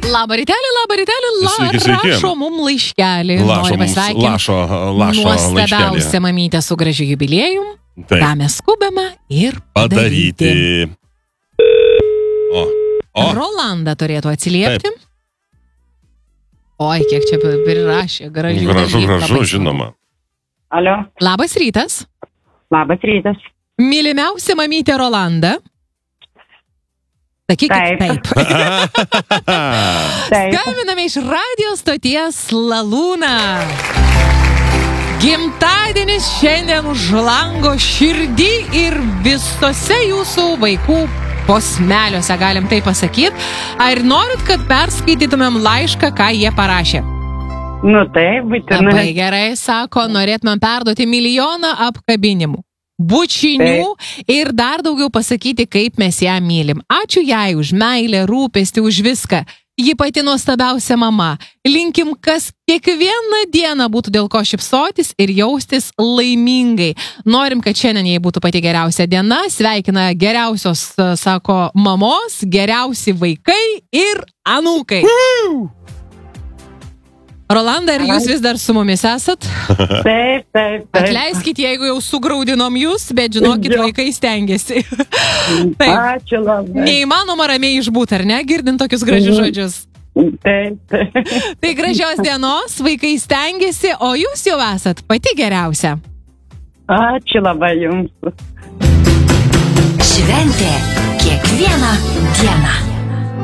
Labą rytelį, rašo mum laiškelį. Lašo nuostabiausia laiškelį. mamytė su gražiu jubiliejum. Taip. Ką mes skubame ir padaryti. Rolanda turėtų atsiliepti. Taip. Oi, kiek čia prirašė gražių. Gražu, žinoma. Alio, Labas rytas. labas rytas. Mylimiausia mamytė Rolanda. Sakykit taip. Taip. Skambiname iš radio stoties Lalūna. Gimtadienis šiandien už lango, širdį ir visose jūsų vaikų posmeliuose, galim tai pasakyti. Ar norit, kad perskaitytumėm laišką, ką jie parašė? Nu taip, būtinai. Labai gerai, sako, norėtumėm perduoti milijoną apkabinimų, bučinių ir dar daugiau pasakyti, kaip mes ją mylim. Ačiū jai už meilę, rūpestį, už viską. Ji pati nuostabiausia mama. Linkim, kas kiekvieną dieną būtų dėl ko šypsotis ir jaustis laimingai. Norim, kad šiandien jai būtų pati geriausia diena. Sveikina geriausios, sako, mamos, geriausi vaikai ir anūkai. Rolanda, ar jūs vis dar su mumis esat? Taip. Atleiskit, jeigu jau sugraudinom jūs, bet žinokit, vaikai stengiasi. Taip. Ačiū labai. Neįmanoma ramiai išbūti, ar ne, girdint tokius gražius žodžius. Taip. Tai gražios dienos, vaikai stengiasi, o jūs jau esat pati geriausia. Ačiū labai jums. Šventė kiekvieną dieną.